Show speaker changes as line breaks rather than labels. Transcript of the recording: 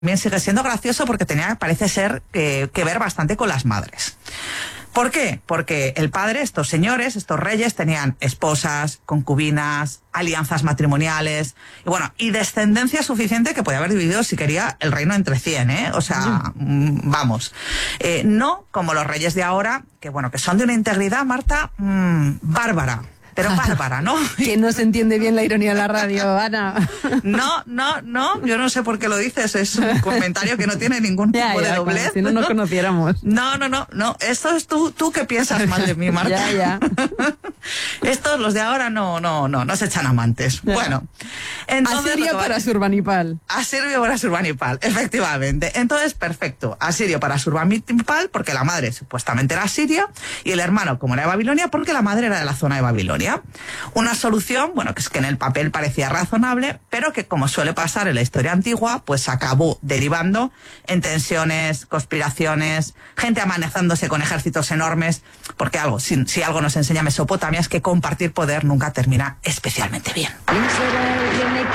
También sigue siendo gracioso porque tenía, parece ser, que ver bastante con las madres. ¿Por qué? Porque el padre, estos señores, estos reyes, tenían esposas, concubinas, alianzas matrimoniales, y bueno, y descendencia suficiente que podía haber dividido, si quería, el reino entre 100, ¿eh? O sea, vamos. No como los reyes de ahora, que bueno, que son de una integridad, Marta, bárbara. Pero bárbara, ¿no?
Que no se entiende bien la ironía en la radio, Ana.
No, yo no sé por qué lo dices, es un comentario que no tiene ningún tipo de doblez.
Si no nos conociéramos.
No, esto es tú que piensas mal de mí, Marta.
Ya.
Estos, los de ahora, no se echan amantes. Bueno, entonces...
Asiria para Surbanipal.
Asirio para Surbanipal, efectivamente. Entonces, perfecto. Asirio para Surbanipal, porque la madre supuestamente era asiria, y el hermano, como era de Babilonia, porque la madre era de la zona de Babilonia. Una solución, bueno, que es que en el papel parecía razonable, pero que, como suele pasar en la historia antigua, pues acabó derivando en tensiones, conspiraciones, gente amenazándose con ejércitos enormes, porque si algo nos enseña Mesopotamia es que compartir poder nunca termina especialmente bien.